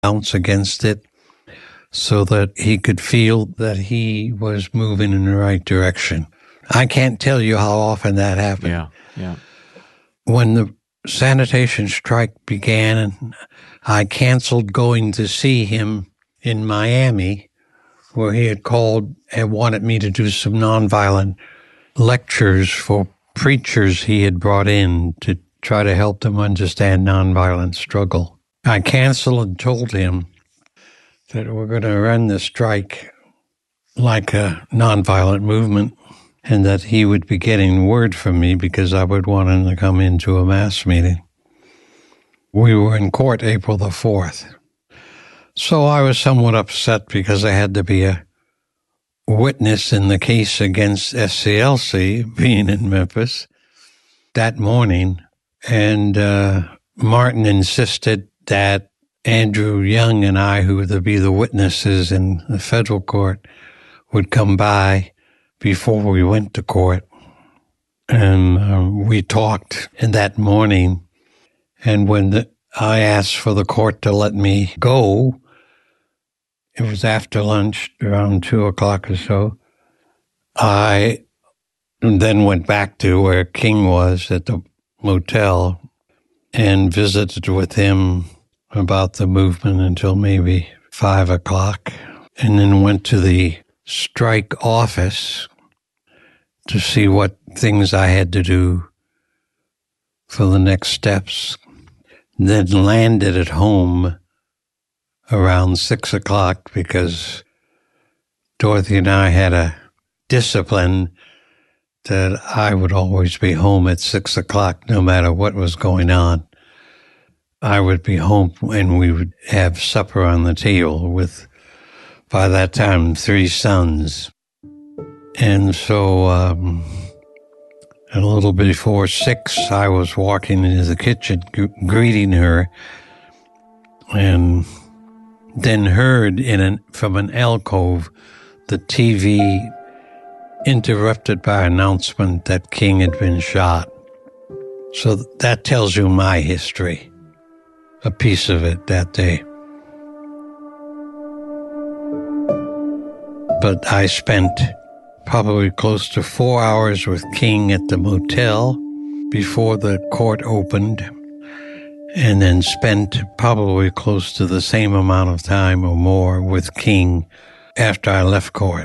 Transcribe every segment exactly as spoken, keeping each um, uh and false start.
bounce against it so that he could feel that he was moving in the right direction. I can't tell you how often that happened. Yeah, yeah. When the sanitation strike began, I canceled going to see him in Miami, where he had called and wanted me to do some nonviolent lectures for preachers he had brought in to try to help them understand nonviolent struggle. I canceled and told him that we're going to run the strike like a nonviolent movement, and that he would be getting word from me because I would want him to come into a mass meeting. We were in court April the fourth. So I was somewhat upset because I had to be a witness in the case against S C L C, being in Memphis, that morning. And uh, Martin insisted that Andrew Young and I, who were to be the witnesses in the federal court, would come by before we went to court. And uh, we talked in that morning. And when the, I asked for the court to let me go, it was after lunch, around two o'clock or so, I then went back to where King was at the motel and visited with him about the movement until maybe five o'clock, and then went to the strike office to see what things I had to do for the next steps. Then landed at home around six o'clock because Dorothy and I had a discipline that I would always be home at six o'clock no matter what was going on. I would be home and we would have supper on the table with, by that time, three sons. And so um, a little before six, I was walking into the kitchen g- greeting her, and then heard in an, from an alcove the T V interrupted by an announcement that King had been shot. So that tells you my history, a piece of it that day. But I spent probably close to four hours with King at the motel before the court opened, and then spent probably close to the same amount of time or more with King after I left court.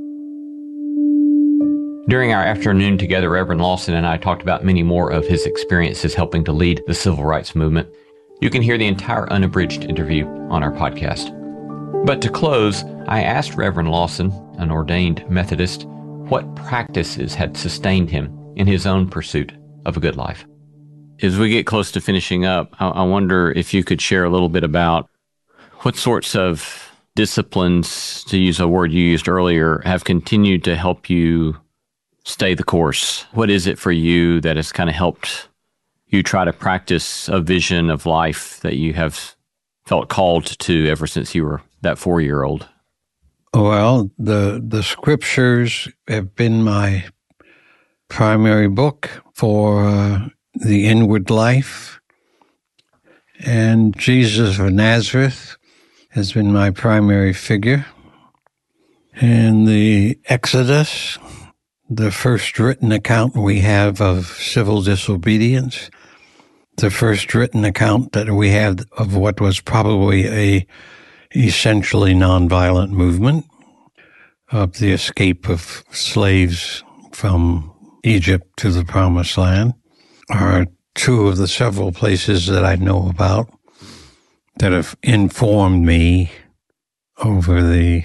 During our afternoon together, Reverend Lawson and I talked about many more of his experiences helping to lead the civil rights movement. You can hear the entire unabridged interview on our podcast. But to close, I asked Reverend Lawson, an ordained Methodist, what practices had sustained him in his own pursuit of a good life. As we get close to finishing up, I, I wonder if you could share a little bit about what sorts of disciplines, to use a word you used earlier, have continued to help you stay the course. What is it for you that has kind of helped you try to practice a vision of life that you have felt called to ever since you were that four-year-old? Well, the the scriptures have been my primary book for uh, the inward life, and Jesus of Nazareth has been my primary figure. And the Exodus, the first written account we have of civil disobedience, the first written account that we have of what was probably a essentially nonviolent movement of the escape of slaves from Egypt to the Promised Land, are two of the several places that I know about that have informed me over the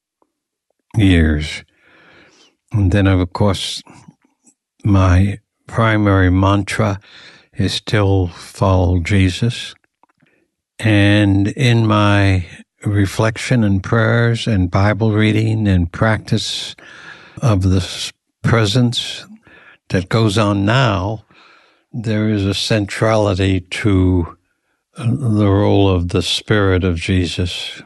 years. And then, of course, my primary mantra is still follow Jesus. And in my reflection and prayers and Bible reading and practice of the presence that goes on now, there is a centrality to the role of the Spirit of Jesus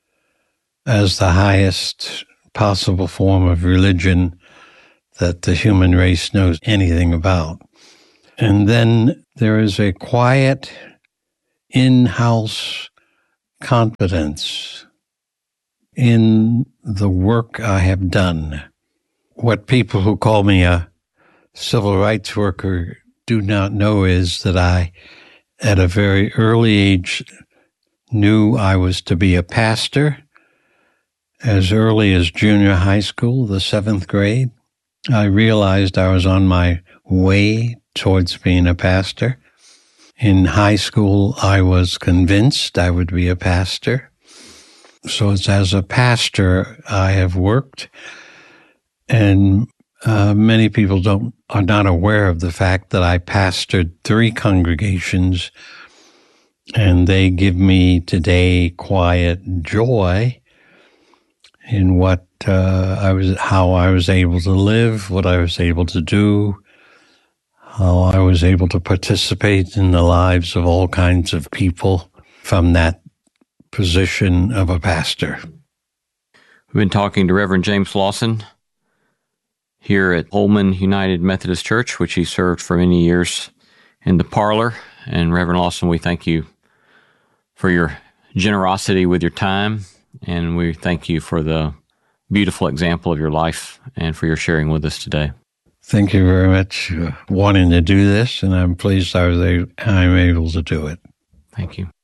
as the highest possible form of religion that the human race knows anything about. And then there is a quiet, in-house confidence in the work I have done. What people who call me a civil rights worker do not know is that I, at a very early age, knew I was to be a pastor. As early as junior high school, the seventh grade, I realized I was on my way towards being a pastor. In high school, I was convinced I would be a pastor. So it's as a pastor I have worked, and uh, many people don't are not aware of the fact that I pastored three congregations, and they give me today quiet joy in what uh, I was, how I was able to live, what I was able to do, how I was able to participate in the lives of all kinds of people from that position of a pastor. We've been talking to Reverend James Lawson here at Holman United Methodist Church, which he served for many years in the parlor. And Reverend Lawson, we thank you for your generosity with your time, and we thank you for the beautiful example of your life and for your sharing with us today. Thank you very much for wanting to do this, and I'm pleased I was a, I'm able to do it. Thank you.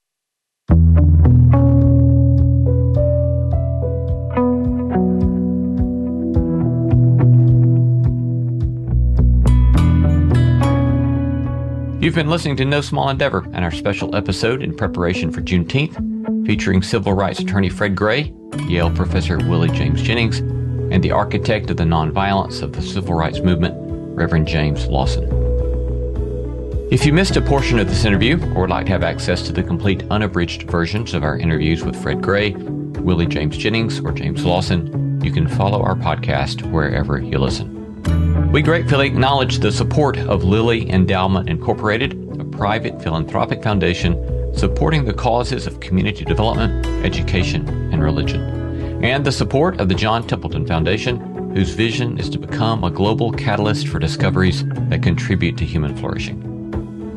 You've been listening to No Small Endeavor and our special episode in preparation for Juneteenth, featuring civil rights attorney Fred Gray, Yale professor Willie James Jennings, and the architect of the nonviolence of the civil rights movement, Reverend James Lawson. If you missed a portion of this interview or would like to have access to the complete unabridged versions of our interviews with Fred Gray, Willie James Jennings, or James Lawson, you can follow our podcast wherever you listen. We gratefully acknowledge the support of Lilly Endowment Incorporated, a private philanthropic foundation supporting the causes of community development, education, and religion, and the support of the John Templeton Foundation, whose vision is to become a global catalyst for discoveries that contribute to human flourishing.